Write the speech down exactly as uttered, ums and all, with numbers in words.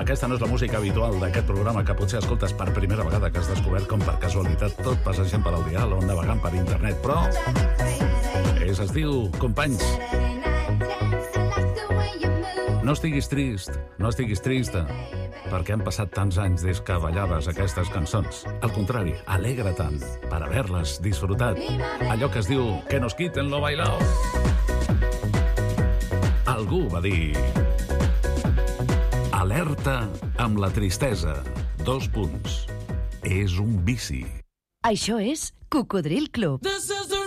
Aquesta no és la música habitual d'aquest programa que potser escoltes per primera vegada, que has descobert com per casualitat tot passejant per al dial o navegant per internet, però és, es diu, companys, no estiguis trist, no estiguis trista, perquè han passat tants anys des que ballaves aquestes cançons. Al contrari, alegra tant per haver-les disfrutat. Allò que es diu que nos quiten lo bailao. Algú va dir... Alerta amb la tristesa. Dos punts. És un vici. Això és Cocodril Club.